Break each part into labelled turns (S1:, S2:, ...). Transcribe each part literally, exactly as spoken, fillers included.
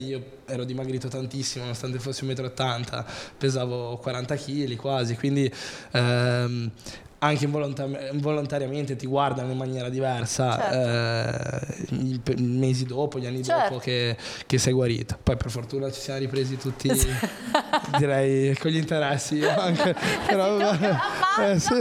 S1: Io ero dimagrito tantissimo, nonostante fossi un metro e ottanta, pesavo quaranta chili quasi, quindi ehm, anche involontari- involontariamente ti guardano in maniera diversa, certo. eh, i pe- mesi dopo, gli anni
S2: Certo.
S1: dopo che, che sei guarito. Poi per fortuna ci siamo ripresi tutti, direi, con gli interessi. Io anche, però, eh, sì.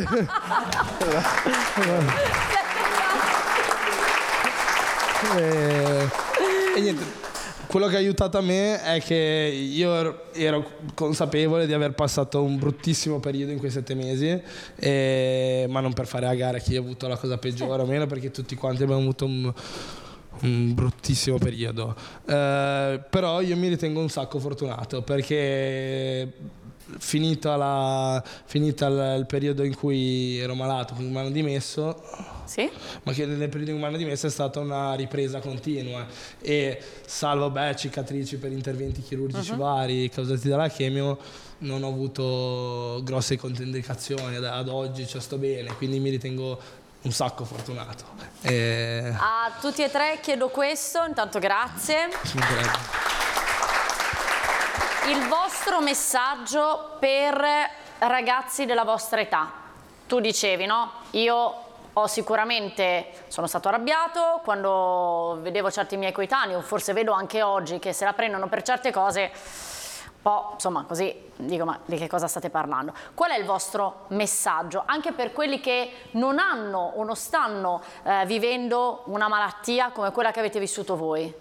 S1: e, e niente. Quello che ha aiutato a me è che io ero, ero consapevole di aver passato un bruttissimo periodo in quei sette mesi, e, ma non per fare a gara chi ha avuto la cosa peggiore o meno, perché tutti quanti abbiamo avuto un, un bruttissimo periodo. Eh, però io mi ritengo un sacco fortunato, perché finita, la, finita il, il periodo in cui ero malato, quindi mi hanno dimesso.
S2: Sì?
S1: Ma che nel periodo in cui mi hanno dimesso è stata una ripresa continua, e salvo beh, cicatrici per interventi chirurgici uh-huh. vari causati dalla chemio, non ho avuto grosse controindicazioni ad, ad oggi, cioè sto bene, quindi mi ritengo un sacco fortunato. E...
S2: a tutti e tre chiedo questo, intanto grazie. Il vostro messaggio per ragazzi della vostra età. Tu dicevi, no? Io ho sicuramente, sono stato arrabbiato quando vedevo certi miei coetanei, o forse vedo anche oggi, che se la prendono per certe cose, un po', insomma, così, dico, ma di che cosa state parlando? Qual è il vostro messaggio, anche per quelli che non hanno o non stanno eh, vivendo una malattia come quella che avete vissuto voi?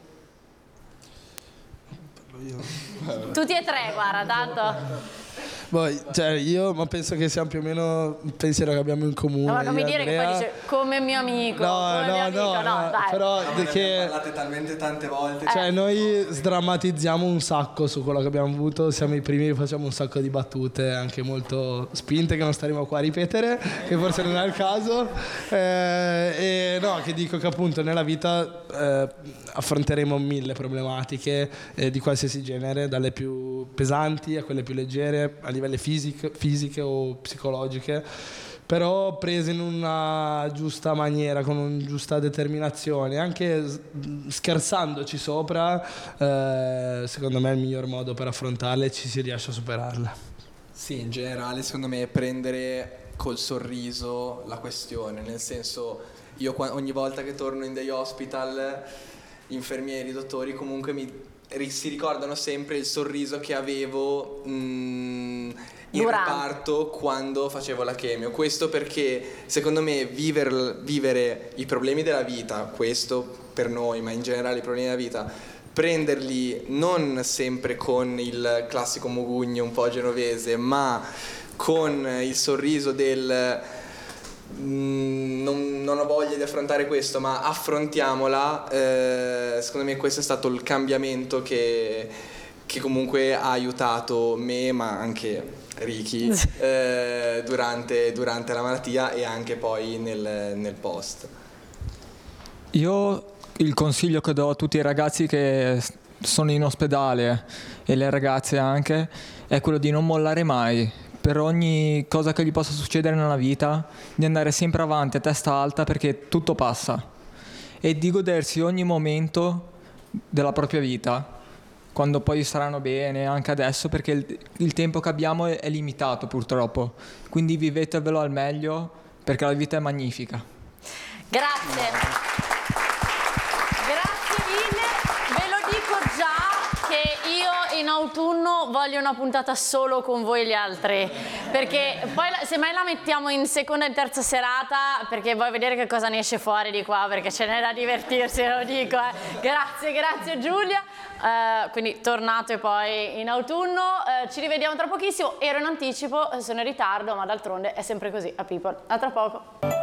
S2: Tutti e tre, guarda, tanto...
S1: Poi, cioè, io ma penso che sia più o meno un pensiero che abbiamo in comune.
S2: No, non mi dire
S1: Andrea.
S2: Che poi dice come mio amico.
S1: No,
S2: come
S1: no,
S2: mio amico.
S1: no,
S2: no,
S1: no,
S2: dai.
S1: però
S3: No,
S1: che
S3: parlate talmente tante volte.
S1: Cioè,
S2: Eh.
S1: noi sdrammatizziamo un sacco su quello che abbiamo avuto, siamo i primi, facciamo un sacco di battute anche molto spinte che non staremo qua a ripetere, che forse non è il caso. Eh, e no, che dico che appunto nella vita eh, affronteremo mille problematiche eh, di qualsiasi genere, dalle più pesanti a quelle più leggere, a livello fisico, fisiche o psicologiche, però prese in una giusta maniera, con una giusta determinazione, anche scherzandoci sopra, eh, secondo me è il miglior modo per affrontarle e ci si riesce a superarle.
S3: Sì, in generale secondo me prendere col sorriso la questione, nel senso, io ogni volta che torno in day hospital, infermieri, dottori comunque mi si ricordano sempre il sorriso che avevo mh, in
S2: Durante.
S3: reparto quando facevo la chemio. Questo perché secondo me vivere, vivere i problemi della vita, questo per noi, ma in generale i problemi della vita, prenderli non sempre con il classico mugugno un po' genovese, ma con il sorriso del mm, non, non ho voglia di affrontare questo, ma affrontiamola. Eh, secondo me questo è stato il cambiamento che, che comunque ha aiutato me, ma anche Ricky eh, durante, durante la malattia e anche poi nel, nel post.
S4: Io il consiglio che do a tutti i ragazzi che sono in ospedale e le ragazze anche è quello di non mollare mai, per ogni cosa che gli possa succedere nella vita, di andare sempre avanti a testa alta, perché tutto passa, e di godersi ogni momento della propria vita, quando poi saranno bene, anche adesso, perché il, il tempo che abbiamo è, è limitato purtroppo, quindi vivetevelo al meglio, perché la vita è magnifica.
S2: Grazie. Grazie mille. Ve lo dico già che io in autunno voglio una puntata solo con voi gli altri, perché poi semmai la mettiamo in seconda e terza serata, perché voglio vedere che cosa ne esce fuori di qua, perché ce n'è da divertirsi, lo dico. Eh. Grazie, grazie Giulia. Uh, quindi tornate poi in autunno, uh, ci rivediamo tra pochissimo. Ero in anticipo, sono in ritardo, ma d'altronde è sempre così a People. A tra poco.